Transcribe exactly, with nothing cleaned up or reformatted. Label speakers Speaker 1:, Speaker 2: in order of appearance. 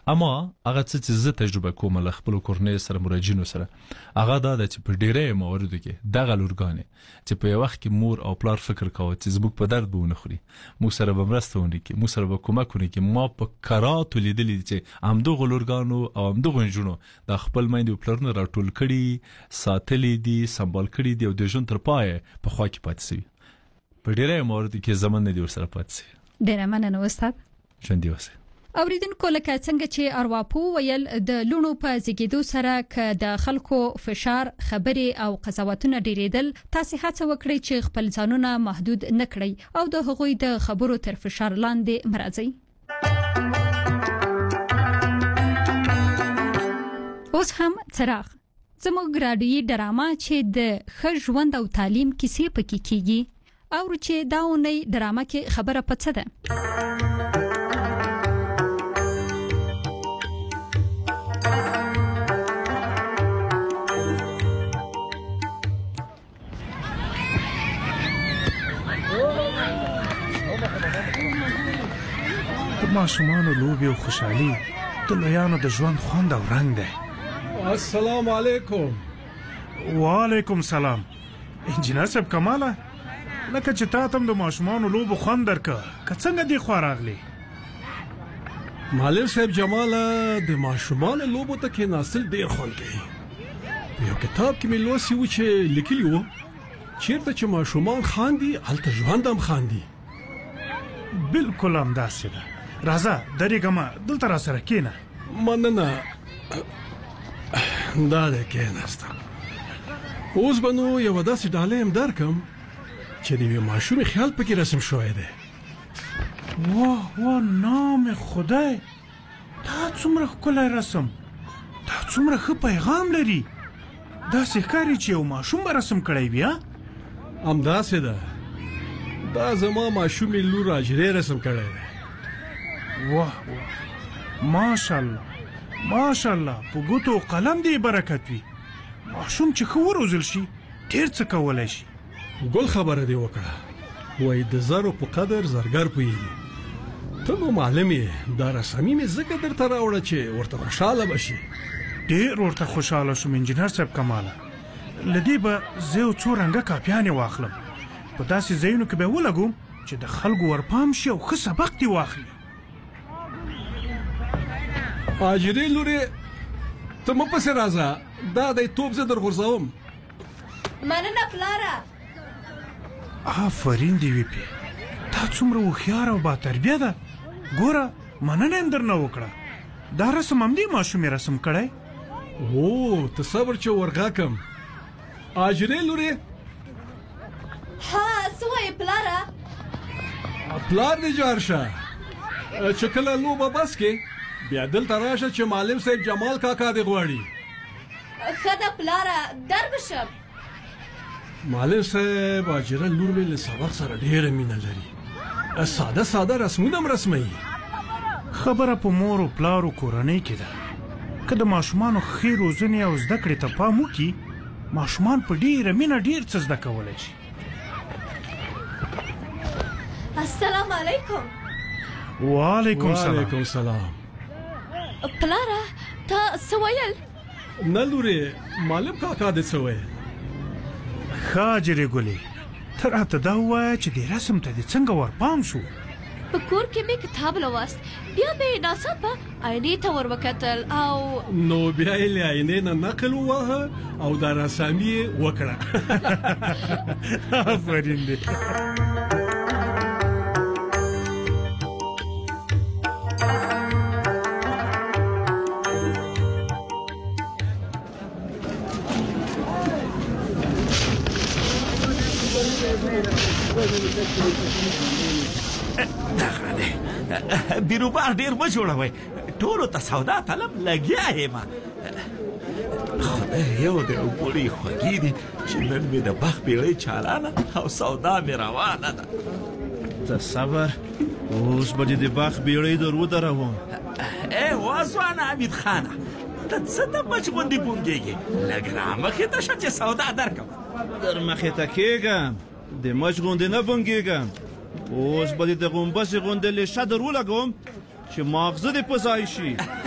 Speaker 1: اما هغه څه چې زه تجربه کوم له خپل کورنۍ سره مراجعینو سره هغه دا د چې په ډیره مواردو کې دغه لورګانې چې په یو وخت کې مور او پلار فکر کاوه چې زموږ په درد به ونه خوري موږ سره به مرسته ونه کړي موږ سره به کومک ونه کړي ما په کراتو لیدلې چې همدغه لورګانو او همدغه نجونو د خپل میندې او پلرونو راټول کړي ساتلې دي سمبال کړي دي او د ژوند تر پایه په خوا کې پاتې شوي په ډیره مواردو کې زمون نه دي ورسره پاتې شوي.
Speaker 2: ډیره مننه استاد.
Speaker 1: ژوندي اوسئ.
Speaker 2: اوریدونکو لکه څنګه چې ارواپو ویل د لونو په زیږیدو سره ک د خلکو فشار خبرې او قضاوتونه ډیریدل تاسو هڅه وکړئ چې خپل ځانونه محدود نه کړئ او د هغوی د خبرو تر فشار لاندې مرزئ. اوس هم څراغ زموږ رادیوي ډرامه چې د ښه ژوند او تعلیم کیسې پکې کیږي او چې دا اونۍ ډرامه کې خبره پڅه ده.
Speaker 3: ماشومانو لوبي او خوشحالي د لویانو د ژوند خوند او رنگ دی.
Speaker 4: السلام علیکم.
Speaker 3: وعلیکم سلام. انجینر صاحب کماله لکه چې تا تم د ماشومانو لوبو خوند درکه که څنګه دی خو راغلی؟
Speaker 4: معلم صاحب جماله د ماشومانو لوبو ته کې ناسل ډیر خوند کوي. یو کتاب کې مې لوسی و چې لیکلی و چیرته چې ماشومان خاندي هلته ژوند هم خاندي.
Speaker 3: بالکل هم داسې ده. راځه درېږم دلته را سره کېنه.
Speaker 4: مننه. دا دی کېناستم. اوس به نو یوه داسې ډالۍ هم درکم چې د یوې ماشومې خیال پکې رسم شوی دی.
Speaker 3: واه واه نام خدای دا څومره ښکلی رسم دا څومره ښه پیغام لري. داسې ښکاري چې یو ماشوم به رسم کړی وي.
Speaker 4: همداسې ده. دا زما ماشومې لور اجرې رسم کړی دی.
Speaker 3: واه واه ماشاءالله ماشاءالله په ګوتو قلم دی برکت وي. ماشوم چې ښه وروزل شي ډېر څه کولی شي.
Speaker 4: ګل خبره دی وکړه وایي د زرو په قدر زرګر پوهېږي. ته نو معلم یې دا رسامي مې ځکه درته راوړه چې ورته خوشحاله به شي.
Speaker 3: ډېر ورته خوشحاله شوم انجینر صاحب کماله. له دې به زه یو څو رنګه کاپیانې واخلم په داسې ځایونو کې به یې ولګوم چې د خلکو ورپام شي او ښه سبق دې واخلي.
Speaker 4: اجرې لورې ته مه پسې راځه دا دی توپ زه در غورځوم.
Speaker 5: مننه پلاره.
Speaker 3: آفرین دې وي پې دا څومره هوښیاره او باتربیه ده. ګوره مننه یې درنه وکړه. دا رسم همدې ماشومې رسم کړی.
Speaker 4: هو ته صبر چې ورغاکم. اجرې لورې.
Speaker 5: ها څه وایې پلاره؟
Speaker 4: پلار دې جار شه چې کله لوبه بس کې بیا دلته راشه چې معلم صاحب جمال کاکا دې غواړي.
Speaker 5: ښه ده پلاره در به شم.
Speaker 4: معلم صاحب اجره لور مې له سبق سره ډېره مینه لري. ساده ساده رسمونه هم رسموي.
Speaker 3: خبره په مور او پلار او کورنۍ کې ده. که د ماشومانو ښې روزنې او زده کړې ته پام وکړي ماشومان په ډېره مینه ډېر څه زده کولی شي.
Speaker 5: السلام علیکم.
Speaker 3: وعلیکم سلام.
Speaker 4: وعلیکم سلام.
Speaker 5: پلاره تا څه ویل؟
Speaker 4: نه لورې معلم کاکا دې څه ویل؟
Speaker 3: ښه اجرې ګلې ته راته دا ووایه چې دې رسم ته دې څنګه ورپام شو؟
Speaker 5: په کور کې مې کتاب لوست بیا مې ناڅاپه آینې ته ور وکتل او
Speaker 4: نو بیا یې له آینې نه نقل وواهه او دا رسامي یې وکړه.
Speaker 3: آفرین دې.
Speaker 6: دغه دی بیروبار ډېر مه جوړوئ ټولو ته سودا طلب لګیا یم. خدای یو دی او بوړی خوږې دي چې نن مې د بخت بیړۍ چالانه او سودا مې روانه ده.
Speaker 7: ته صبر اوس به دې د بخت بیړۍ در ودروم.
Speaker 6: ای وازوانه حمید خانه ته څه ته مچ غوندې بونګېږې لږ رامخې ته شه چې سودا درکړم.
Speaker 7: در مخې ته کېږم د مچ غوندې نه بونګېږم. اوس به دې د غومبسې غوندې لیشه در ولګوم چې ماغزه دې په ځای شي.